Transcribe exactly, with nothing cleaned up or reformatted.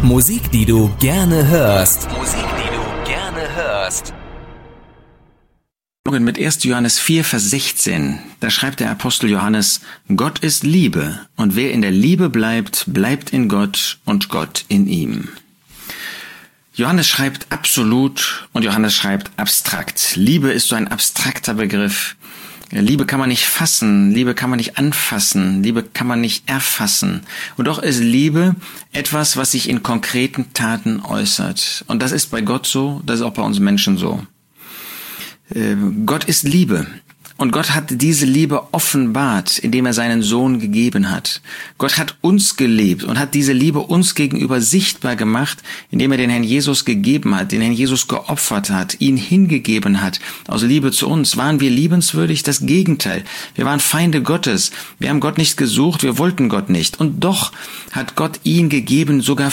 Musik, die du gerne hörst. Musik, die du gerne hörst. Mit erster Johannes vier, Vers sechzehn, da schreibt der Apostel Johannes: Gott ist Liebe, und wer in der Liebe bleibt, bleibt in Gott und Gott in ihm. Johannes schreibt absolut und Johannes schreibt abstrakt. Liebe ist so ein abstrakter Begriff. Liebe kann man nicht fassen, Liebe kann man nicht anfassen, Liebe kann man nicht erfassen. Und doch ist Liebe etwas, was sich in konkreten Taten äußert. Und das ist bei Gott so, das ist auch bei uns Menschen so. Gott ist Liebe. Und Gott hat diese Liebe offenbart, indem er seinen Sohn gegeben hat. Gott hat uns geliebt und hat diese Liebe uns gegenüber sichtbar gemacht, indem er den Herrn Jesus gegeben hat, den Herrn Jesus geopfert hat, ihn hingegeben hat. Aus Liebe zu uns. Waren wir liebenswürdig? Das Gegenteil. Wir waren Feinde Gottes. Wir haben Gott nicht gesucht, wir wollten Gott nicht. Und doch hat Gott ihn gegeben, sogar